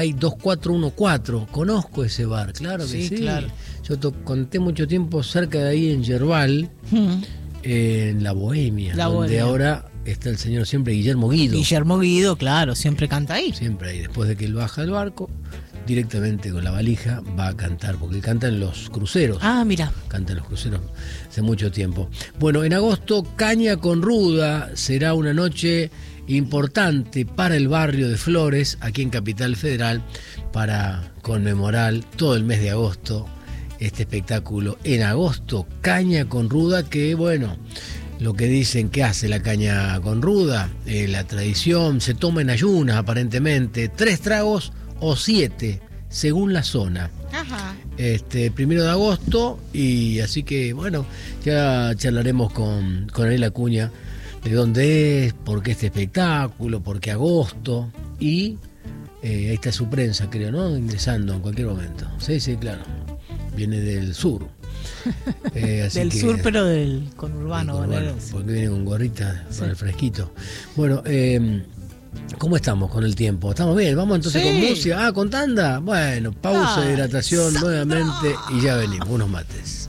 2414, conozco ese bar, claro que sí. Claro. Yo conté mucho tiempo cerca de ahí en Yerbal, en La Bohemia, donde ahora está el señor siempre Guillermo Guido. Guillermo Guido, claro, siempre canta ahí. Siempre ahí, después de que él baja del barco, directamente con la valija va a cantar, porque él canta en los cruceros. Ah, mira. Canta en los cruceros hace mucho tiempo. Bueno, en agosto, Caña con Ruda será una noche importante para el barrio de Flores, aquí en Capital Federal, para conmemorar todo el mes de agosto este espectáculo. En agosto, Caña con Ruda, que bueno, lo que dicen que hace la caña con ruda, la tradición, se toma en ayunas aparentemente, 3 tragos o 7, según la zona. Ajá. 1 de agosto, y así que bueno, ya charlaremos con Ariel Acuña de dónde es, por qué este espectáculo, por qué agosto, y ahí está su prensa, creo, ¿no? Ingresando en cualquier momento. Sí, claro. Viene del sur. Así del que, sur, pero del conurbano. Porque viene con gorrita para el fresquito. Bueno, ¿cómo estamos con el tiempo? ¿Estamos bien? ¿Vamos entonces con música? ¿Con tanda? Bueno, pausa de hidratación nuevamente y ya venimos. Unos mates.